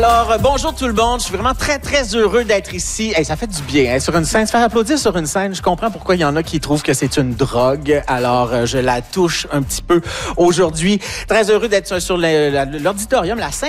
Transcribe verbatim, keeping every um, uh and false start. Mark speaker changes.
Speaker 1: Alors, euh, bonjour tout le monde. Je suis vraiment très, très heureux d'être ici. Hey, ça fait du bien, hein, sur une scène. Se faire applaudir sur une scène, je comprends pourquoi il y en a qui trouvent que c'est une drogue. Alors, euh, je la touche un petit peu aujourd'hui. Très heureux d'être sur le- la- l'auditorium, la scène